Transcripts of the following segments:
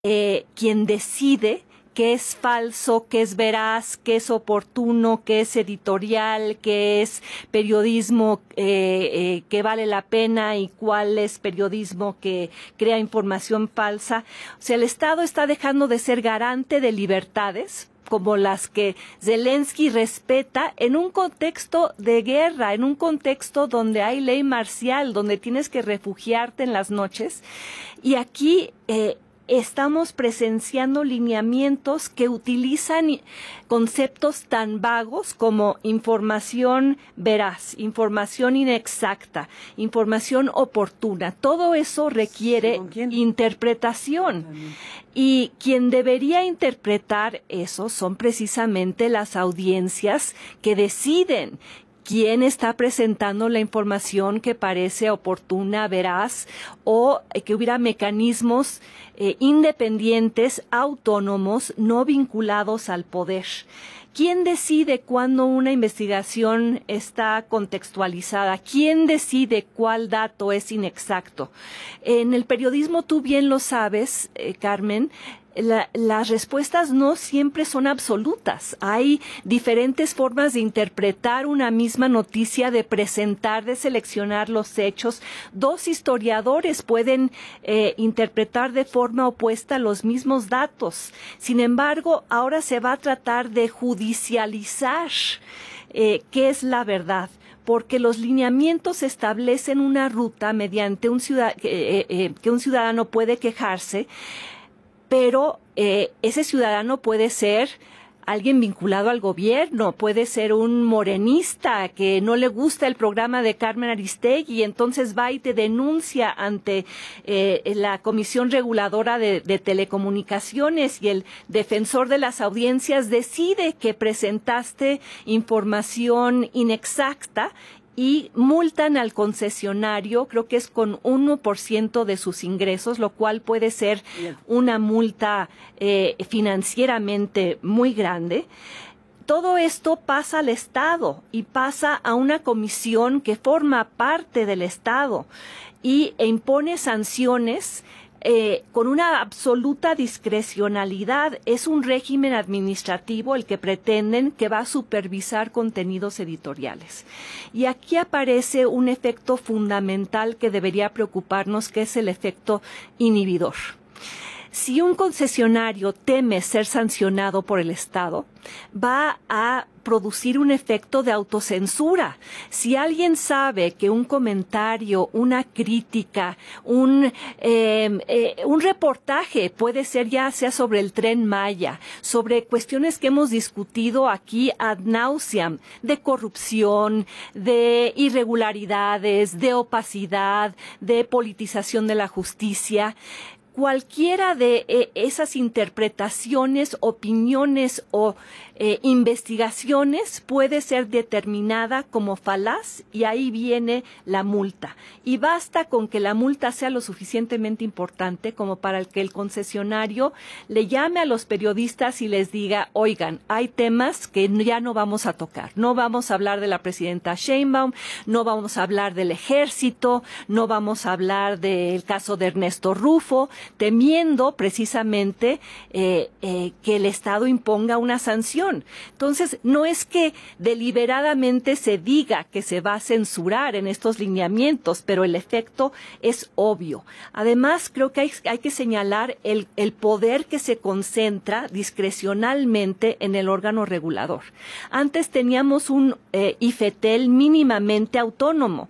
quien decide qué es falso, qué es veraz, qué es oportuno, qué es editorial, qué es periodismo que vale la pena y cuál es periodismo que crea información falsa. O sea, el Estado está dejando de ser garante de libertades como las que Zelensky respeta en un contexto de guerra, en un contexto donde hay ley marcial, donde tienes que refugiarte en las noches. Y aquí estamos presenciando lineamientos que utilizan conceptos tan vagos como información veraz, información inexacta, información oportuna. Todo eso requiere interpretación. Y quien debería interpretar eso son precisamente las audiencias que deciden quién está presentando la información que parece oportuna, veraz, o que hubiera mecanismos independientes, autónomos, no vinculados al poder. ¿Quién decide cuándo una investigación está contextualizada? ¿Quién decide cuál dato es inexacto? En el periodismo, tú bien lo sabes, Carmen, las respuestas no siempre son absolutas. Hay diferentes formas de interpretar una misma noticia, de presentar, de seleccionar los hechos. Dos historiadores pueden interpretar de forma opuesta los mismos datos. Sin embargo, ahora se va a tratar de judicializar qué es la verdad, porque los lineamientos establecen una ruta mediante que un ciudadano puede quejarse, pero ese ciudadano puede ser alguien vinculado al gobierno, puede ser un morenista que no le gusta el programa de Carmen Aristegui y entonces va y te denuncia ante la Comisión Reguladora de Telecomunicaciones, y el defensor de las audiencias decide que presentaste información inexacta y multan al concesionario, creo que es con 1% de sus ingresos, lo cual puede ser una multa financieramente muy grande. Todo esto pasa al Estado y pasa a una comisión que forma parte del Estado e impone sanciones con una absoluta discrecionalidad. Es un régimen administrativo el que pretenden, que va a supervisar contenidos editoriales. Y aquí aparece un efecto fundamental que debería preocuparnos, que es el efecto inhibidor. Si un concesionario teme ser sancionado por el Estado, va a producir un efecto de autocensura. Si alguien sabe que un comentario, una crítica, un reportaje puede ser ya sea sobre el Tren Maya, sobre cuestiones que hemos discutido aquí ad nauseam, de corrupción, de irregularidades, de opacidad, de politización de la justicia, cualquiera de esas interpretaciones, opiniones o investigaciones puede ser determinada como falaz, y ahí viene la multa. Y basta con que la multa sea lo suficientemente importante como para que el concesionario le llame a los periodistas y les diga: oigan, hay temas que ya no vamos a tocar. No vamos a hablar de la presidenta Sheinbaum, no vamos a hablar del ejército, no vamos a hablar del caso de Ernesto Rufo, temiendo precisamente que el Estado imponga una sanción. Entonces, no es que deliberadamente se diga que se va a censurar en estos lineamientos, pero el efecto es obvio. Además, creo que hay que señalar el poder que se concentra discrecionalmente en el órgano regulador. Antes teníamos un IFETEL mínimamente autónomo.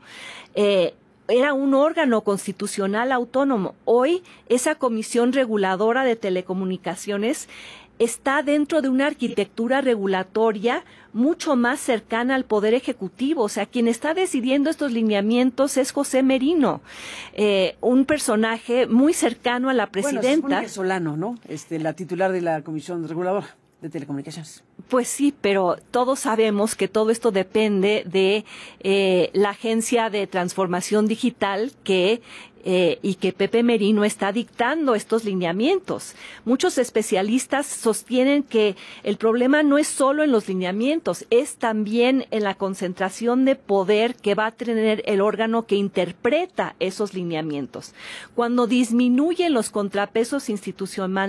Era un órgano constitucional autónomo. Hoy, esa Comisión Reguladora de Telecomunicaciones está dentro de una arquitectura regulatoria mucho más cercana al Poder Ejecutivo. O sea, quien está decidiendo estos lineamientos es José Merino, un personaje muy cercano a la presidenta. Bueno, es Mónica Solano, ¿no? La titular de la Comisión Reguladora de Telecomunicaciones. Pues sí, pero todos sabemos que todo esto depende de la Agencia de Transformación Digital y que Pepe Merino está dictando estos lineamientos. Muchos especialistas sostienen que el problema no es solo en los lineamientos, es también en la concentración de poder que va a tener el órgano que interpreta esos lineamientos. Cuando disminuyen los contrapesos institucionales,